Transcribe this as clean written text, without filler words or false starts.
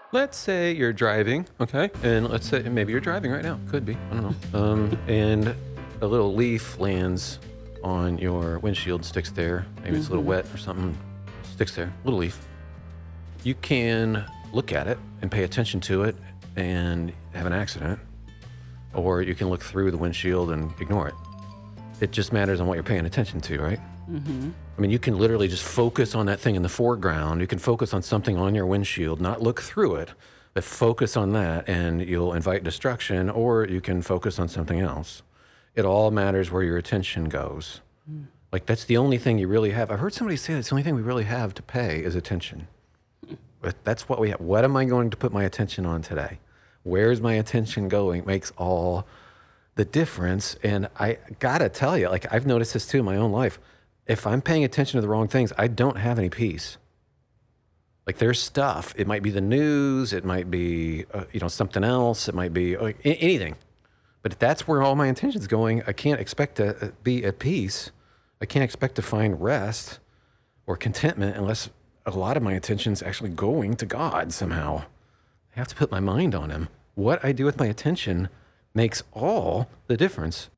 Let's say you're driving, okay? And let's say maybe you're driving right now. Could be. I don't know. And a little leaf lands on your windshield, sticks there. Maybe it's a little Mhm. wet or something. Sticks there. Little leaf. You can look at it and pay attention to it and have an accident, or you can look through the windshield and ignore it. It just matters on what you're paying attention to, right? Mhm. I mean, you can literally just focus on that thing in the foreground. You can focus on something on your windshield, not look through it, but focus on that and you'll invite destruction, or you can focus on something else. It all matters where your attention goes. Mm. Like, that's the only thing you really have. I've heard somebody say that's the only thing we really have to pay is attention. But that's what we have. What am I going to put my attention on today? Where's my attention going? Makes all the difference. And I gotta tell you, like, I've noticed this too in my own life. If I'm paying attention to the wrong things, I don't have any peace. Like, there's stuff. It might be the news. It might be, something else. It might be anything. But if that's where all my attention's going, I can't expect to be at peace. I can't expect to find rest or contentment unless a lot of my attention's actually going to God somehow. I have to put my mind on Him. What I do with my attention makes all the difference